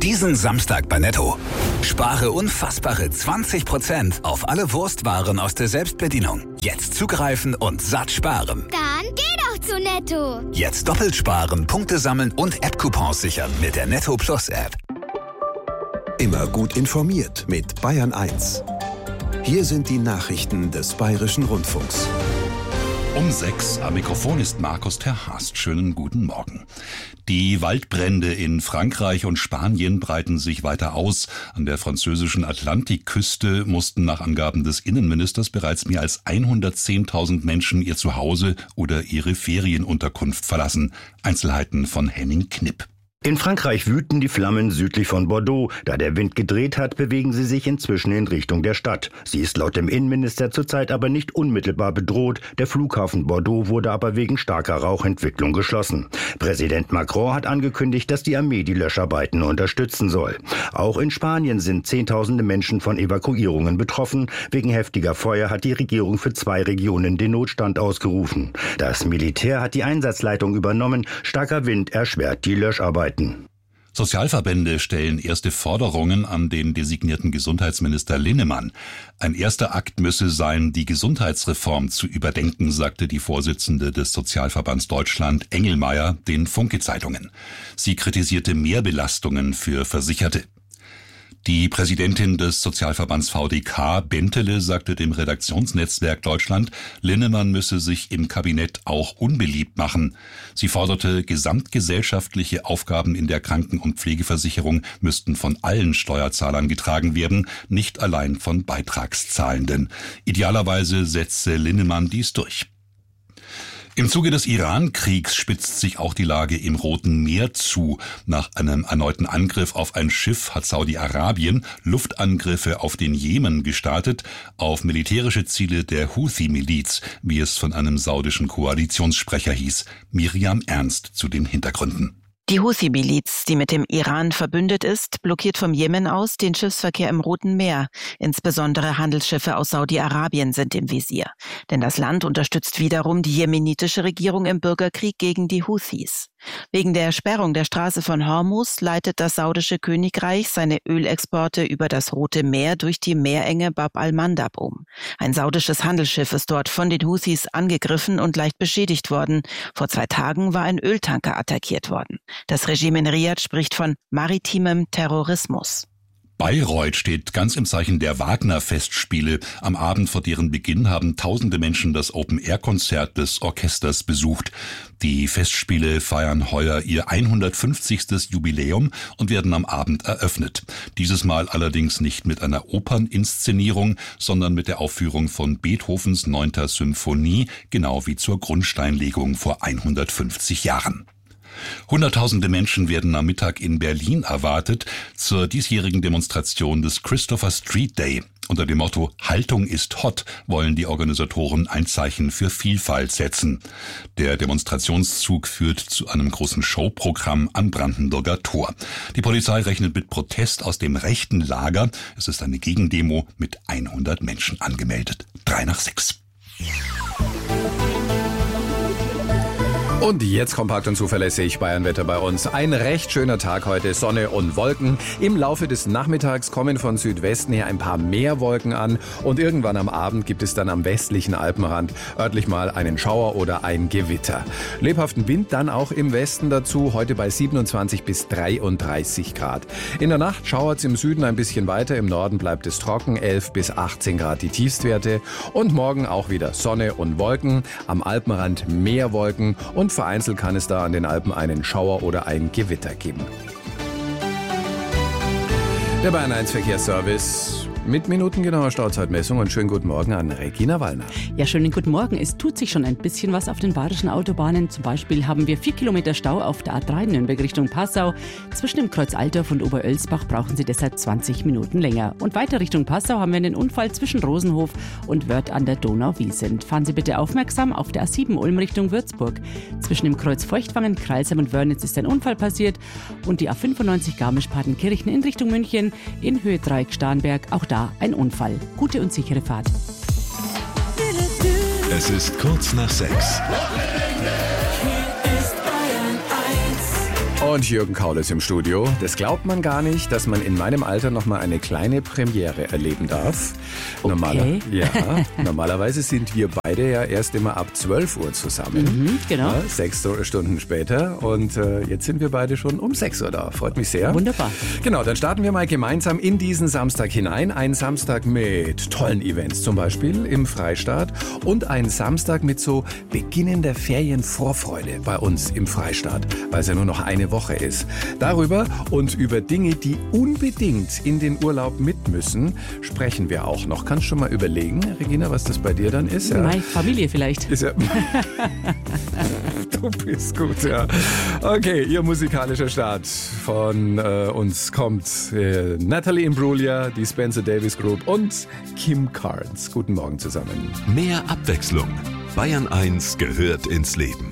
Diesen Samstag bei Netto. Spare unfassbare 20% auf alle Wurstwaren aus der Selbstbedienung. Jetzt zugreifen und satt sparen. Dann geh doch zu Netto. Jetzt doppelt sparen, Punkte sammeln und App-Coupons sichern mit der Netto Plus App. Immer gut informiert mit Bayern 1. Hier sind die Nachrichten des Bayerischen Rundfunks. Um 6 am Mikrofon ist Markus Terhast. Schönen guten Morgen. Die Waldbrände in Frankreich und Spanien breiten sich weiter aus. An der französischen Atlantikküste mussten nach Angaben des Innenministers bereits mehr als 110.000 Menschen ihr Zuhause oder ihre Ferienunterkunft verlassen. Einzelheiten von Henning Knipp. In Frankreich wüten die Flammen südlich von Bordeaux. Da der Wind gedreht hat, bewegen sie sich inzwischen in Richtung der Stadt. Sie ist laut dem Innenminister zurzeit aber nicht unmittelbar bedroht. Der Flughafen Bordeaux wurde aber wegen starker Rauchentwicklung geschlossen. Präsident Macron hat angekündigt, dass die Armee die Löscharbeiten unterstützen soll. Auch in Spanien sind Zehntausende Menschen von Evakuierungen betroffen. Wegen heftiger Feuer hat die Regierung für 2 Regionen den Notstand ausgerufen. Das Militär hat die Einsatzleitung übernommen. Starker Wind erschwert die Löscharbeiten. Sozialverbände stellen erste Forderungen an den designierten Gesundheitsminister Linnemann. Ein erster Akt müsse sein, die Gesundheitsreform zu überdenken, sagte die Vorsitzende des Sozialverbands Deutschland, Engelmeier, den Funke-Zeitungen. Sie kritisierte Mehrbelastungen für Versicherte. Die Präsidentin des Sozialverbands VDK, Bentele, sagte dem Redaktionsnetzwerk Deutschland, Linnemann müsse sich im Kabinett auch unbeliebt machen. Sie forderte, gesamtgesellschaftliche Aufgaben in der Kranken- und Pflegeversicherung müssten von allen Steuerzahlern getragen werden, nicht allein von Beitragszahlenden. Idealerweise setze Linnemann dies durch. Im Zuge des Iran-Kriegs spitzt sich auch die Lage im Roten Meer zu. Nach einem erneuten Angriff auf ein Schiff hat Saudi-Arabien Luftangriffe auf den Jemen gestartet, auf militärische Ziele der Houthi-Miliz, wie es von einem saudischen Koalitionssprecher hieß. Miriam Ernst zu den Hintergründen. Die Houthi-Miliz, die mit dem Iran verbündet ist, blockiert vom Jemen aus den Schiffsverkehr im Roten Meer. Insbesondere Handelsschiffe aus Saudi-Arabien sind im Visier. Denn das Land unterstützt wiederum die jemenitische Regierung im Bürgerkrieg gegen die Houthis. Wegen der Sperrung der Straße von Hormuz leitet das saudische Königreich seine Ölexporte über das Rote Meer durch die Meerenge Bab al-Mandab um. Ein saudisches Handelsschiff ist dort von den Houthis angegriffen und leicht beschädigt worden. Vor 2 Tagen war ein Öltanker attackiert worden. Das Regime in Riad spricht von maritimem Terrorismus. Bayreuth steht ganz im Zeichen der Wagner-Festspiele. Am Abend vor deren Beginn haben tausende Menschen das Open-Air-Konzert des Orchesters besucht. Die Festspiele feiern heuer ihr 150. Jubiläum und werden am Abend eröffnet. Dieses Mal allerdings nicht mit einer Operninszenierung, sondern mit der Aufführung von Beethovens 9. Symphonie, genau wie zur Grundsteinlegung vor 150 Jahren. Hunderttausende Menschen werden am Mittag in Berlin erwartet zur diesjährigen Demonstration des Christopher Street Day. Unter dem Motto Haltung ist hot wollen die Organisatoren ein Zeichen für Vielfalt setzen. Der Demonstrationszug führt zu einem großen Showprogramm am Brandenburger Tor. Die Polizei rechnet mit Protest aus dem rechten Lager. Es ist eine Gegendemo mit 100 Menschen angemeldet. 5:03. Und jetzt kompakt und zuverlässig Bayernwetter bei uns. Ein recht schöner Tag heute, Sonne und Wolken. Im Laufe des Nachmittags kommen von Südwesten her ein paar mehr Wolken an und irgendwann am Abend gibt es dann am westlichen Alpenrand örtlich mal einen Schauer oder ein Gewitter. Lebhaften Wind dann auch im Westen dazu, heute bei 27 bis 33 Grad. In der Nacht schauert es im Süden ein bisschen weiter, im Norden bleibt es trocken, 11 bis 18 Grad die Tiefstwerte. Und morgen auch wieder Sonne und Wolken, am Alpenrand mehr Wolken und vereinzelt kann es da an den Alpen einen Schauer oder ein Gewitter geben. Der Bayern 1 Verkehrsservice mit minutengenauer Stauzeitmessung und schönen guten Morgen an Regina Wallner. Ja, schönen guten Morgen. Es tut sich schon ein bisschen was auf den bayerischen Autobahnen. Zum Beispiel haben wir 4 Kilometer Stau auf der A3 Nürnberg Richtung Passau. Zwischen dem Kreuz Altdorf und Oberölsbach brauchen Sie deshalb 20 Minuten länger. Und weiter Richtung Passau haben wir einen Unfall zwischen Rosenhof und Wörth an der Donau-Wiesent. Fahren Sie bitte aufmerksam auf der A7 Ulm Richtung Würzburg. Zwischen dem Kreuz Feuchtwangen, Kreilsheim und Wörnitz ist ein Unfall passiert. Und die A95 Garmisch-Partenkirchen in Richtung München in Höhe Dreieck-Starnberg. Auch da ein Unfall. Gute und sichere Fahrt. Es ist kurz nach 6. Und Jürgen Kaul ist im Studio. Das glaubt man gar nicht, dass man in meinem Alter noch mal eine kleine Premiere erleben darf. Okay. Normalerweise sind wir beide ja erst immer ab 12 Uhr zusammen. Genau. Ja, 6 Stunden später. Und jetzt sind wir beide schon um 6 Uhr da. Freut mich sehr. Wunderbar. Genau, dann starten wir mal gemeinsam in diesen Samstag hinein. Ein Samstag mit tollen Events, zum Beispiel im Freistaat. Und ein Samstag mit so beginnender Ferienvorfreude bei uns im Freistaat, weil es ja nur noch eine Woche ist. Darüber und über Dinge, die unbedingt in den Urlaub mit müssen, sprechen wir auch noch. Kannst du schon mal überlegen, Regina, was das bei dir dann ist? Ja? Meine Familie vielleicht. Ist ja Du bist gut, ja. Okay, ihr musikalischer Start von uns kommt Natalie Imbruglia, die Spencer Davis Group und Kim Carnes. Guten Morgen zusammen. Mehr Abwechslung. Bayern 1 gehört ins Leben.